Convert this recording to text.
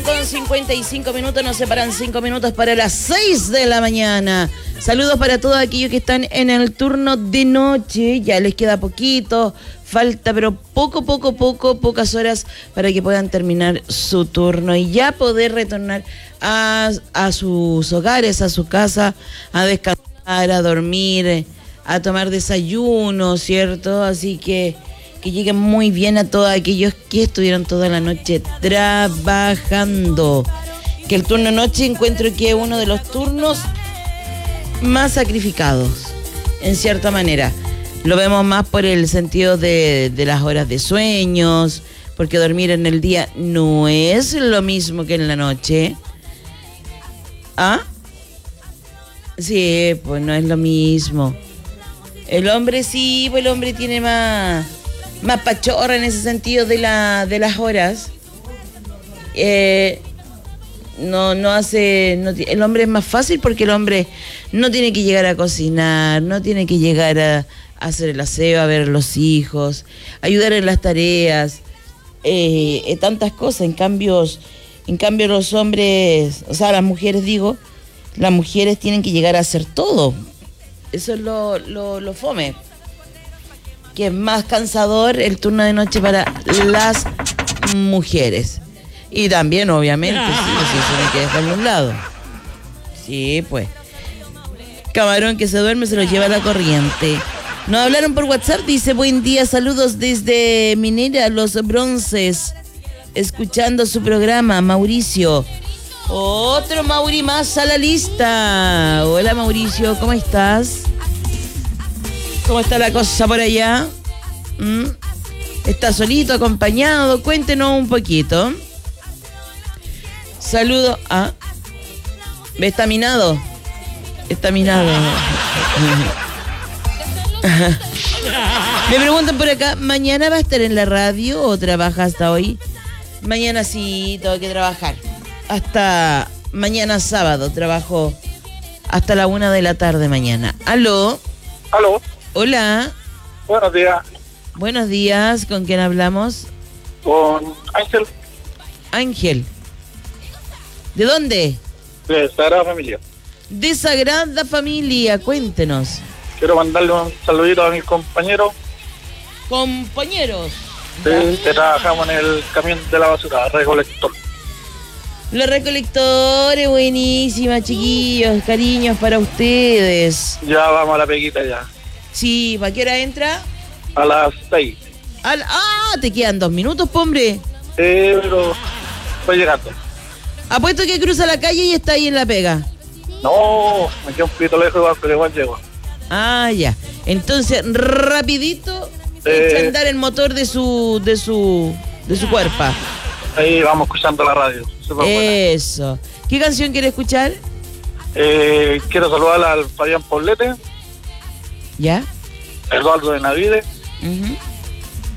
con 55 minutos, nos separan 5 minutos para las 6 de la mañana. Saludos para todos aquellos que están en el turno de noche. Ya les queda poquito, falta pero pocas horas para que puedan terminar su turno y ya poder retornar a sus hogares, a su casa, a descansar, a dormir, a tomar desayuno, ¿cierto? Así que lleguen muy bien a todos aquellos que estuvieron toda la noche trabajando. Que el turno noche encuentro que es uno de los turnos más sacrificados, en cierta manera. Lo vemos más por el sentido de las horas de sueños, porque dormir en el día no es lo mismo que en la noche. ¿Ah? Sí, pues no es lo mismo. El hombre sí, pues el hombre tiene más pachorra en ese sentido de las horas. El hombre es más fácil porque el hombre no tiene que llegar a cocinar, no tiene que llegar a hacer el aseo, a ver a los hijos, ayudar en las tareas, tantas cosas. En cambio los hombres, o sea, las mujeres tienen que llegar a hacer todo. Eso es lo fome. Que es más cansador el turno de noche para las mujeres. Y también, obviamente, sí, eso no hay que dejarlo a un lado. Sí, pues. Camarón que se duerme se lo lleva la corriente. Nos hablaron por WhatsApp, dice, buen día, saludos desde Minera, Los Bronces. Escuchando su programa, Mauricio. Otro Mauri más a la lista. Hola, Mauricio, ¿cómo estás? ¿Cómo está la cosa por allá? ¿Está solito, acompañado? Cuéntenos un poquito. Saludo a... ¿Está minado? Está minado. Me preguntan por acá, ¿mañana va a estar en la radio o trabaja hasta hoy? Mañana sí, tengo que trabajar. Hasta mañana sábado, trabajo hasta la 1 de la tarde mañana. ¿Aló? ¿Aló? Hola. Buenos días. Buenos días, ¿con quién hablamos? Con Ángel. Ángel. ¿De dónde? De Sagrada Familia. De Sagrada Familia, cuéntenos. Quiero mandarle un saludito a mis compañeros. Compañeros. Sí, que trabajamos en el camión de la basura, recolector. Los recolectores, buenísima, chiquillos, cariños para ustedes. Ya vamos a la peguita ya. Sí, ¿para qué hora entra? A las 6. Te quedan 2 minutos, hombre. Pero voy llegando. Apuesto que cruza la calle y está ahí en la pega. No, me quedo un poquito lejos igual, pero igual llego. Ya. Entonces, rapidito, echa a andar el motor de su cuerpo. Ahí vamos escuchando la radio. Eso. ¿Qué canción quiere escuchar? Quiero saludar al Fabián Poblete. ¿Ya? Eduardo de Navide.